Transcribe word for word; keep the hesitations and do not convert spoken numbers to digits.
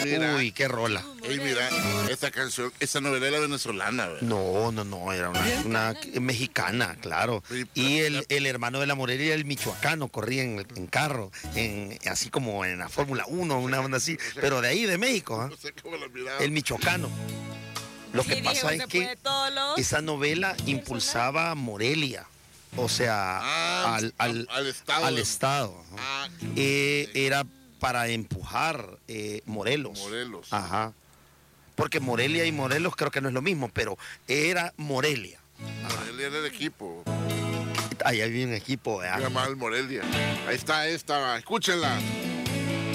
Mira. Uy, qué rola. Ey, mira, esta canción, esa novela era venezolana, ¿verdad? No, no, no, era una, una mexicana, claro. Sí, Y el, el hermano de la Morelia, el michoacano, corría en, en carro, en, así como en la Fórmula uno, una onda así, pero de ahí, de México, ¿ah? No sé cómo la miraba. El michoacano. Lo que Sí, pasa dije, es se que puede todos los- esa novela impulsaba a Morelia, o sea, Ah, al, al, al estado. al estado. Ah, Eh, era para empujar eh, Morelos. Morelos. Ajá. Porque Morelia y Morelos creo que no es lo mismo, pero era Morelia. Morelia era el equipo. Ahí había un equipo. Se ¿verdad? llama el Morelia. Ahí está esta, escúchenla.